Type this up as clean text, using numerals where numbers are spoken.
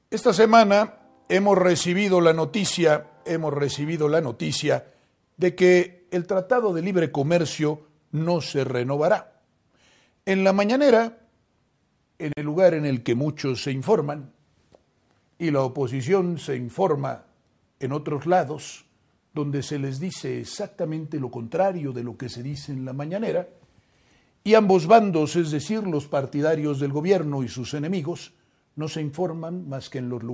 Esta semana hemos recibido la noticia de que el Tratado de Libre Comercio no se renovará. En la mañanera, en el lugar en el que muchos se informan, y la oposición se informa en otros lados, donde se les dice exactamente lo contrario de lo que se dice en la mañanera, y ambos bandos, es decir, los partidarios del gobierno y sus enemigos, no se informan más que en los lugares